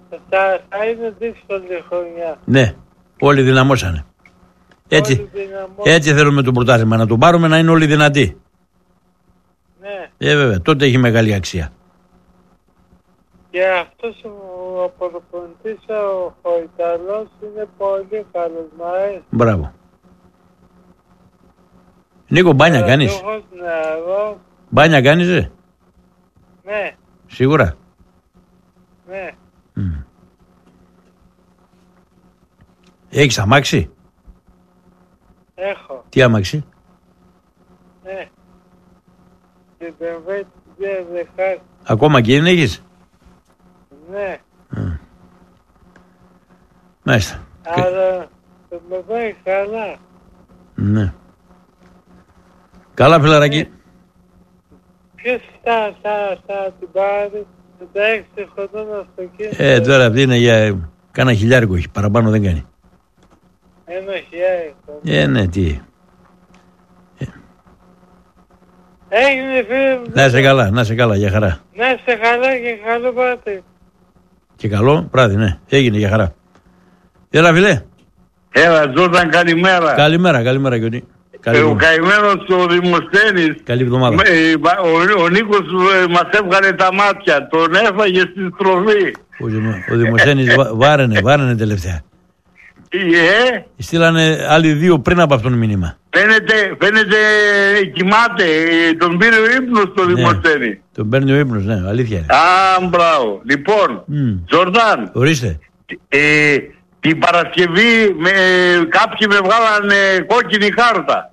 Θα είναι δύσκολη χρονιά. Ναι, όλοι δυναμώσανε. Έτσι θέλουμε το πρωτάθλημα, να τον πάρουμε, να είναι όλοι δυνατοί. Ναι. Βέβαια, τότε έχει μεγάλη αξία. Και αυτός ο προπονητής, ο Ιταλός, είναι πολύ καλός, μ' αρέσει. Μπράβο. Νίκο, μπάνια κάνεις? Μπάνια κάνεις, ρε? Ναι. Σίγουρα? Ναι. Έχεις αμάξι? Έχω. Τι αμάξι? Ναι. Την BMW 2016. Ακόμα και είναι έχεις? Ναι. Μάλιστα. Αλλά το με πάει καλά. Ναι. Καλά, φιλαράκι. Ποιος θα την πάρει? 16 χρονών αυτοκίνητο. Τώρα αυτή είναι για κάνα χιλιάρικο, έχει, παραπάνω δεν κάνει. 1.000. Ναι, τι. Έγινε, φίλε μου. Να είσαι καλά, για χαρά. Να είστε καλά και καλό πάτε. Και καλό βράδυ, ναι. Έγινε, για χαρά. Έλα, φιλέ. Έλα, Τζόρταν, καλημέρα. Καλημέρα, Γιώργη. Ο καημένος ο Δημοσθένης. Καλή εβδομάδα. Ο Νίκος μας έβγαλε τα μάτια. Τον έφαγε στη στροφή. Ο Δημοσθένης βάραινε τελευταία. Στείλανε άλλοι 2 πριν από αυτόν μήνυμα. Φαίνεται κοιμάται. Τον πήρε ο ύπνος το Δημοσθένη. Τον παίρνει ο ύπνος, ναι, αλήθεια είναι. Μπράβο. Λοιπόν, Τζορντάν. Ορίστε. Την Παρασκευή κάποιοι με βγάλανε κόκκινη κάρτα.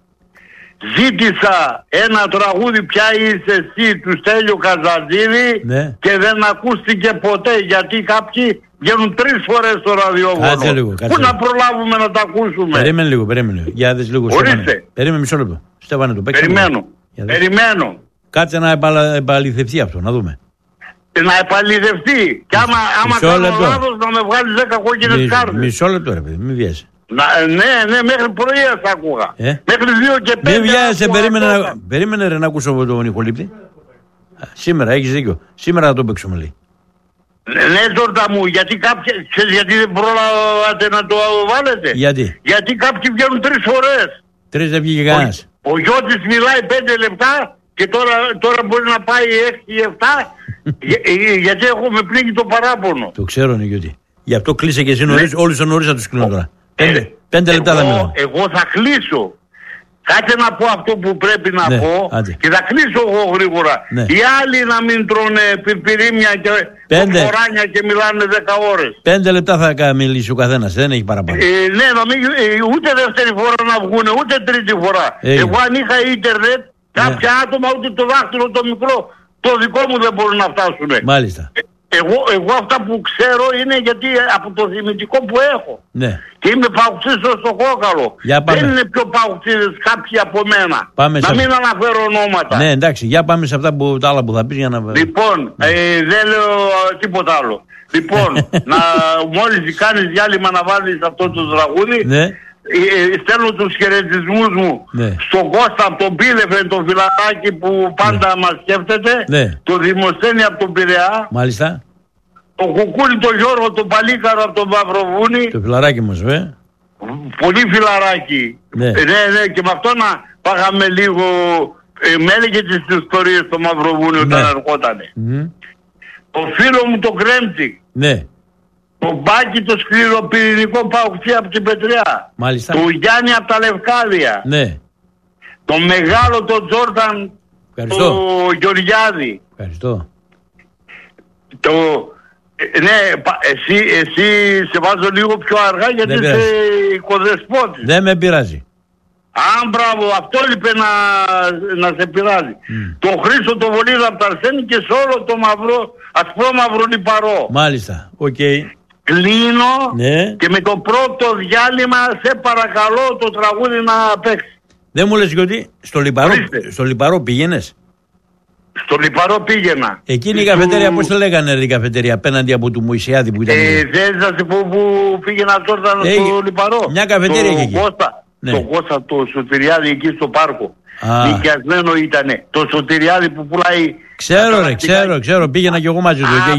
Ζήτησα ένα τραγούδι «Ποια είσαι εσύ» του Στέλιο Καζαντζίδη, ναι, και δεν ακούστηκε ποτέ, γιατί κάποιοι βγαίνουν 3 φορές στο ραδιόφωνο. Κάτσε λίγο. Πού να προλάβουμε να τα ακούσουμε? Περίμενε λίγο. Για δες λίγο. Ορίστε. Περίμενε μισό λεπτό. Στέφανε το παίξε. Περιμένω. Κάτσε να επαληθευτεί αυτό, να δούμε. Να επαληθευτεί. Και άμα κάνω λάθος να με βγάλει 10 κόκκινες κάρτες. Μισό λεπτό, ρε παιδί, μην βιάζει. Ναι, μέχρι πρωί θα ακούγα. Μέχρι 2 και 5. Μην βιάζεσαι, περίμενε ρε να ακούσω τον Νικολίπτη. Σήμερα έχεις δίκιο. Σήμερα θα το παίξουμε, λέει. Ναι, Τζόρτα μου, γιατί γιατί δεν πρόλαβατε να το βάλετε? Γιατί κάποιοι βγαίνουν 3 φορές. 3 δεν βγήκε κανένας. Ο Γιώτης μιλάει 5 λεπτά και τώρα μπορεί να πάει 6-7 γιατί έχουμε πλήγει το παράπονο. Το ξέρω, Νικιώτη. Γι' αυτό κλείσε και εσύ νωρίς, όλους νωρίς θα τους κλείνω τώρα. 5 λεπτά θα μιλάω. Εγώ θα κλείσω. Κάτσε να πω αυτό που πρέπει να πω, και θα κλείσω εγώ γρήγορα. Ναι. Οι άλλοι να μην τρώνε πιρπιρίμια και φοράνια και μιλάνε 10 ώρες. 5 λεπτά θα μιλήσει ο καθένας, δεν έχει παραπάνω. Ναι, ούτε δεύτερη φορά να βγούνε, ούτε τρίτη φορά. Εγώ αν είχα ίντερνετ, κάποια άτομα ούτε το δάχτυλο το μικρό, το δικό μου δεν μπορούν να φτάσουν. Μάλιστα. Εγώ αυτά που ξέρω είναι γιατί από το θυμητικό που έχω. Ναι. Και είμαι παουξής στο κόκαλο. Δεν είναι πιο παουξίδες κάποιοι από μένα. Να μην αναφέρω ονόματα. Ναι, εντάξει, για πάμε σε αυτά τα άλλα που θα πεις για να... Λοιπόν, δεν λέω τίποτα άλλο. Λοιπόν, μόλις κάνεις διάλειμμα να βάλεις αυτό το τραγούδι, ναι, στέλνω τους χαιρετισμούς μου, ναι, στον Κώστα από τον Πίλεφεν, τον φιλαράκι που πάντα, ναι, μας σκέφτεται, ναι, το Δημοσθένη από τον Πειραιά. Μάλιστα. Το Κουκούλη, τον Γιώργο, τον Παλίκαρο από τον Μαυροβούνι. Το φιλαράκι μας, Πολύ φιλαράκι. Ναι, και με αυτό να πάγαμε λίγο. Με έλεγε τις ιστορίες στο Μαυροβούνι, ναι, όταν ερχότανε. Το φίλο μου το Κρέμτσι. Ναι. Το Μπάκι το σκληροπυρηνικό παουξί από την Πετριά. Μάλιστα. Το Γιάννη από τα Λευκάδια. Ναι. Το μεγάλο το Τζόρταν. Ευχαριστώ. Το Γεωργιάδη. Ευχαριστώ. Ναι, εσύ σε βάζω λίγο πιο αργά γιατί είσαι οικοδεσπότης. Δεν με πειράζει. Μπράβο, αυτό είπε να σε πειράζει. Το Χρήστο το Βολίδα από τα Αρσένη και σε όλο το ασπρόμαυρο λιπαρό. Μάλιστα, οκ. Κλείνω, ναι, και με το πρώτο διάλειμμα σε παρακαλώ το τραγούδι να παίξει. Δεν μου λες γιατί στο Λιπαρό πήγαινες? Στο Λιπαρό πήγαινα. Εκείνη η καφετέρια, πώς το λέγανε η καφετέρια απέναντι από του Μωυσιάδη που ήταν? Δεν θα σε πω που πήγαινα τώρα στο Λιπαρό. Μια καφετέρια είχε εκεί. Ναι. Το Κώστα το Σωτηριάδη εκεί στο πάρκο. Νοικιασμένο ήτανε. Το Σωτηριάδη που πουλάει. Ξέρω, πήγαινα κι εγώ μαζί του.